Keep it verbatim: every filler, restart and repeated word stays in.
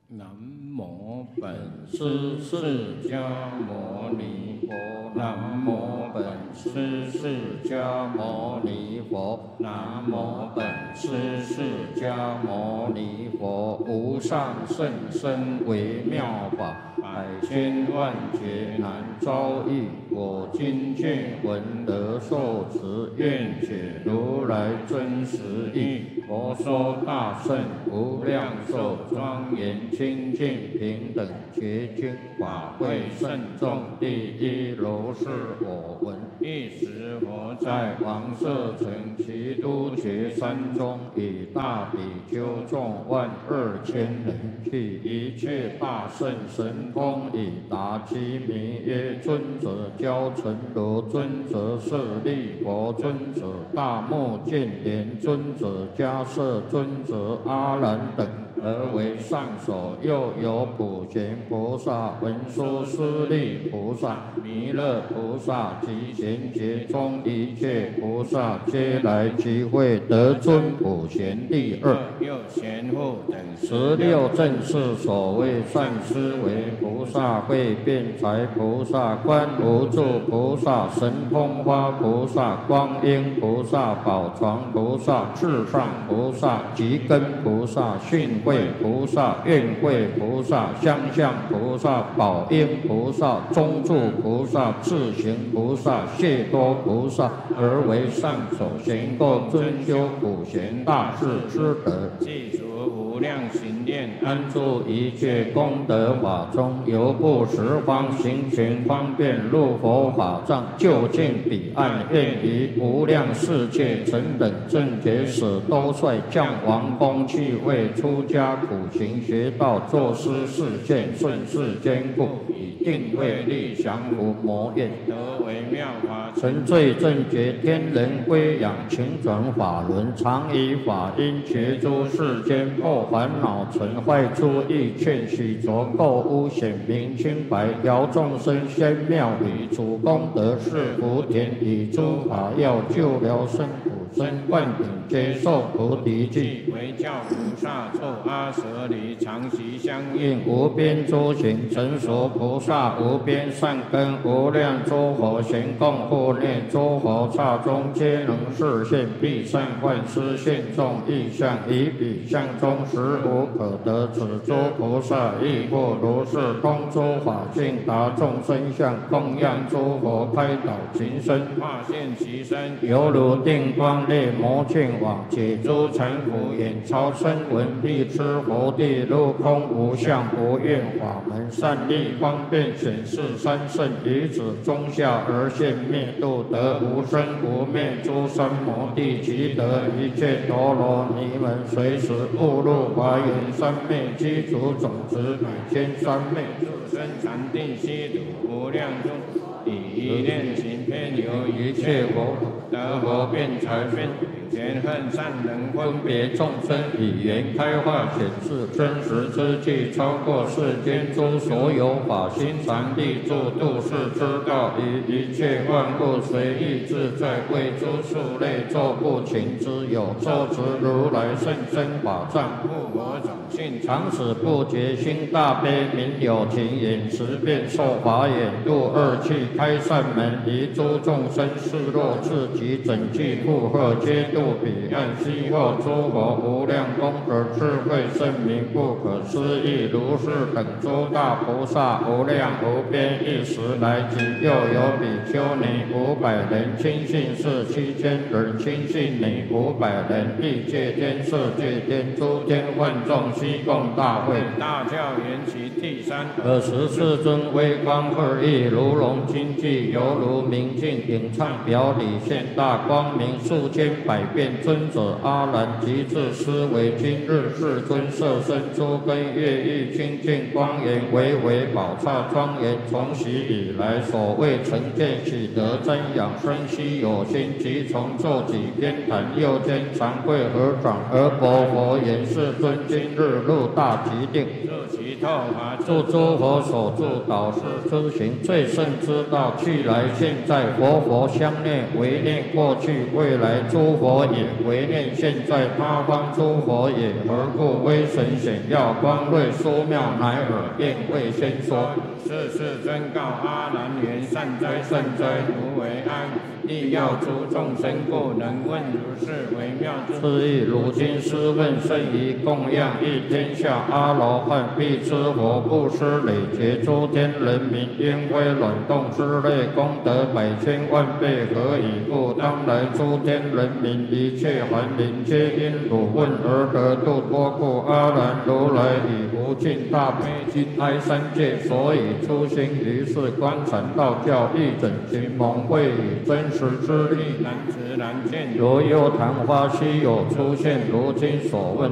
南无本师释迦牟尼佛，南无本师释迦牟尼佛，南无本师释迦牟尼佛。无上甚深微妙法，百千万劫难遭遇。我今见闻得受持，愿解如来真实义。佛说大圣无量寿庄严清净平等觉经法会慎重第一如是我闻。一时佛在王舍城齐都觉山中，以大比丘众万二千人，具一切大圣神通，以答其名曰：尊者教成如，尊者舍利佛，尊者大目犍连，尊者迦摄，尊者阿难等，而为上首。又有普贤菩萨、文殊师利菩萨、弥勒菩萨及贤劫中一切菩萨，皆来集会，得尊普贤第二。又贤护等十六正是所谓善思维菩萨、会辩才菩萨、观无住菩萨、神通花菩萨、光阴菩萨、宝床菩萨、至上菩萨、吉根菩萨、训慧菩萨、愿慧菩萨、相向菩萨、宝应菩萨、中住菩萨、智行菩萨、谢多菩萨，而为上首，行够尊修普贤大士之德，记除无量行念，安住一切功德法中，由不十方行群方便入佛法藏，就近彼岸，愿于无量世界成等正觉使，都率降王宫去为出家苦行学道，作施示现，顺世坚固，以定慧力降伏魔怨，得为妙法，成罪正觉天人归养，勤转法轮，常以法音觉诸世间，破烦恼尘坏诸意，劝许着垢污，显明清白，调众生仙妙理，主功德是福田，以诸法要救了生苦生，灌顶接受菩提记，为教菩萨作阿舍离，常习相应，无边诸行成熟菩萨，无边善根，无量诸佛行供护念，诸佛刹中皆能示现，必善幻施现众意象，以彼相中实无可得。此诸菩萨亦复如是，通诸法性，达众生相，供养诸佛，开导情身，化现其身，犹如定光烈魔犍网，解诸尘浮，眼超声闻，必知佛地，入空无相无愿法门，善利方便显示三圣，于此中下而现灭度，得无生无灭诸三摩地，即得一切陀罗尼门，随时误入华严三昧，基础种子百千三昧，入生禅定悉土无量中，以一念行遍游一切佛，得佛辩才辩前恨善能分别众生，以言开化显示真实之际，超过世间诸所有法，心常立住度世之道，以一切万物随意自在，为诸数类作不勤之有，受持如来甚深法藏，护我种性，常使不觉心大悲，明有情眼持变受法眼，度二气开善门，离诸众生示若自己整具负荷，皆度彼岸，悉获诸佛无量功德智慧圣明不可思议，如是等诸大菩萨无量无边，一时来集。又有比丘尼五百人，亲信士七千人，亲信女五百人，欲界天、色界天、诸天万众悉共大会。大教缘起第三，尔时世尊威光二翼，如龙精济，犹如明镜影畅表里，现大光明，数千百变。尊者阿难即至思维，今日世尊摄身诸根乐意清净光严，唯唯宝刹庄严，从昔以来所谓成见喜得增养生息有心，即从咒己偏袒，右肩长跪合掌，而佛佛言：世尊今日入大极定，入其透法，助诸佛所助导师之行，最胜之道，去来现在，佛佛相念，唯念过去未来诸佛也，唯念现在他方诸佛也。何故威神显耀，光瑞殊妙，乃尔便未先说。世世真告阿难言：善哉善哉，如为安。亦要诸众生故，能问如是微妙之意。如今师问甚于供养一天下阿罗汉，必知佛布施累劫诸天人民，因为卵动之类功德百千万倍，何以故？当来诸天人民一切凡灵，皆因汝问而得度脱故。阿难如来以无尽大悲心哀三界，所以出行于世观禅道教，义整群蒙会以真实之力难知难见。如幽昙花稀有出现，如今所问